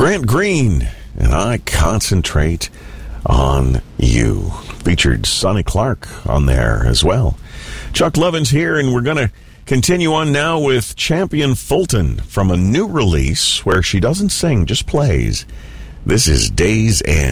Grant Green, and I Concentrate on You. Featured Sonny Clark on there as well. Chuck Lovins here, and we're going to continue on now with Champion Fulton from a new release where she doesn't sing, just plays. This is Day's End.